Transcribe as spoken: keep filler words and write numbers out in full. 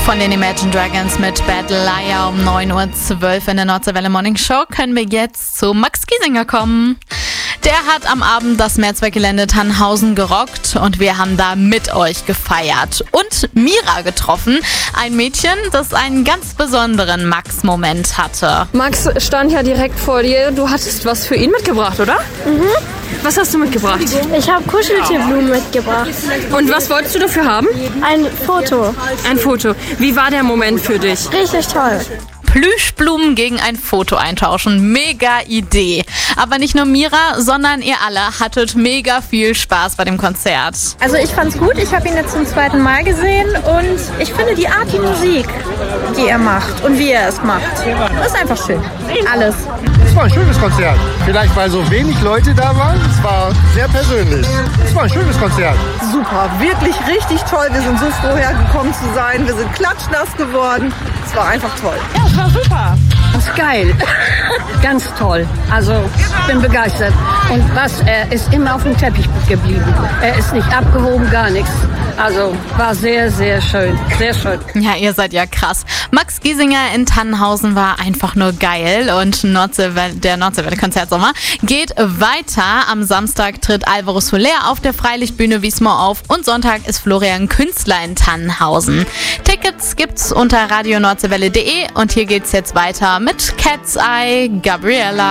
von den Imagine Dragons mit Bad Liar um neun Uhr zwölf in der Nordseewelle Morning Show können wir jetzt zu Max Giesinger kommen. Der hat am Abend das Mehrzweckgelände Tannhausen gerockt und wir haben da mit euch gefeiert. Und Mira getroffen, ein Mädchen, das einen ganz besonderen Max-Moment hatte. Max stand ja direkt vor dir. Du hattest was für ihn mitgebracht, oder? Mhm. Was hast du mitgebracht? Ich habe Kuscheltierblumen mitgebracht. Und was wolltest du dafür haben? Ein Foto. Ein Foto. Wie war der Moment für dich? Richtig toll. Plüschblumen gegen ein Foto eintauschen. Mega Idee. Aber nicht nur Mira, sondern ihr alle hattet mega viel Spaß bei dem Konzert. Also ich fand's gut. Ich habe ihn jetzt zum zweiten Mal gesehen und ich finde die Art, die Musik, die er macht und wie er es macht, ist einfach schön. Alles. Es war ein schönes Konzert. Vielleicht, weil so wenig Leute da waren. Es war sehr persönlich. Es war ein schönes Konzert. Super, wirklich richtig toll. Wir sind so froh hergekommen zu sein. Wir sind klatschnass geworden. Es war einfach toll. Ja, es war super. Das ist geil. Ganz toll. Also, ich bin begeistert. Und was, er ist immer auf dem Teppich geblieben. Er ist nicht abgehoben, gar nichts. Also, war sehr, sehr schön. Sehr schön. Ja, ihr seid ja krass. Max Giesinger in Tannhausen war einfach nur geil und Nordseewelle, der Nordseewelle-Konzertsommer geht weiter. Am Samstag tritt Alvaro Soler auf der Freilichtbühne Wiesmoor auf und Sonntag ist Florian Künstler in Tannhausen. Tickets gibt's unter radio nordseewelle punkt de und hier geht's jetzt weiter mit Cat's Eye, Gabriella.